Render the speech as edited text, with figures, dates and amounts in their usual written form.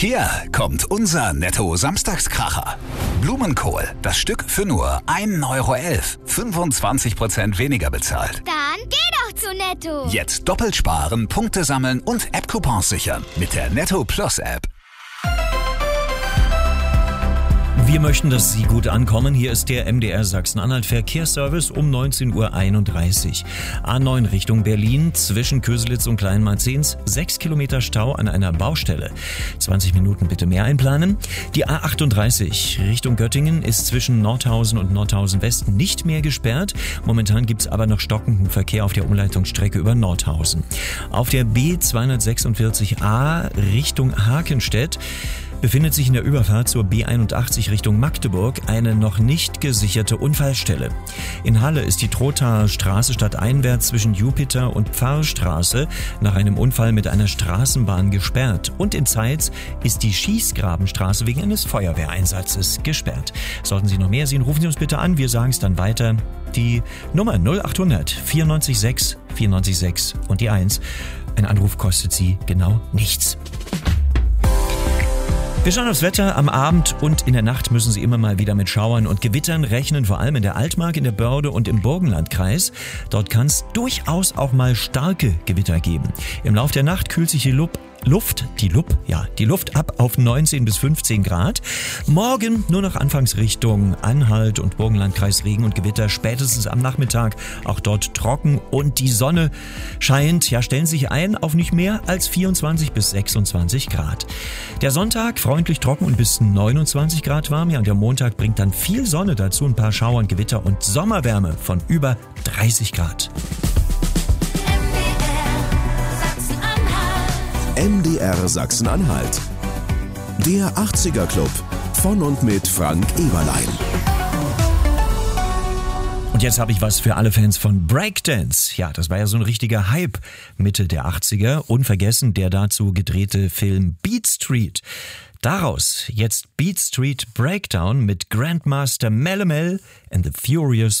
Hier kommt unser Netto-Samstagskracher. Blumenkohl, das Stück für nur 1,11 Euro. 25% weniger bezahlt. Dann geh doch zu Netto. Jetzt doppelt sparen, Punkte sammeln und App-Coupons sichern mit der Netto Plus App. Wir möchten, dass Sie gut ankommen. Hier ist der MDR Sachsen-Anhalt Verkehrsservice um 19.31 Uhr. A9 Richtung Berlin zwischen Köselitz und Kleinmarzens. 6 Kilometer Stau an einer Baustelle. 20 Minuten bitte mehr einplanen. Die A38 Richtung Göttingen ist zwischen Nordhausen und Nordhausen West nicht mehr gesperrt. Momentan gibt es aber noch stockenden Verkehr auf der Umleitungsstrecke über Nordhausen. Auf der B246A Richtung Hakenstedt befindet sich in der Überfahrt zur B81 Richtung Magdeburg eine noch nicht gesicherte Unfallstelle. In Halle ist die Trothaer Straße stadteinwärts zwischen Jupiter und Pfarrstraße nach einem Unfall mit einer Straßenbahn gesperrt. Und in Zeitz ist die Schießgrabenstraße wegen eines Feuerwehreinsatzes gesperrt. Sollten Sie noch mehr sehen, rufen Sie uns bitte an, wir sagen es dann weiter. Die Nummer 0800 94 6 94 6 und die 1. Ein Anruf kostet Sie genau nichts. Wir schauen aufs Wetter. Am Abend und in der Nacht müssen Sie immer mal wieder mit Schauern und Gewittern rechnen, vor allem in der Altmark, in der Börde und im Burgenlandkreis. Dort kann es durchaus auch mal starke Gewitter geben. Im Lauf der Nacht kühlt sich die Luft ab auf 19 bis 15 Grad. Morgen nur noch Anfangsrichtung Anhalt und Burgenlandkreis Regen und Gewitter. Spätestens am Nachmittag auch dort trocken und die Sonne scheint. Ja, stellen Sie sich ein auf nicht mehr als 24 bis 26 Grad. Der Sonntag freundlich trocken und bis 29 Grad warm. Ja, und der Montag bringt dann viel Sonne dazu, ein paar Schauer und Gewitter und Sommerwärme von über 30 Grad. MDR Sachsen-Anhalt. Der 80er Club von und mit Frank Eberlein. Und jetzt habe ich was für alle Fans von Breakdance. Ja, das war ja so ein richtiger Hype Mitte der 80er. Unvergessen der dazu gedrehte Film Beat Street. Daraus jetzt Beat Street Breakdown mit Grandmaster Melle Mel and the Furious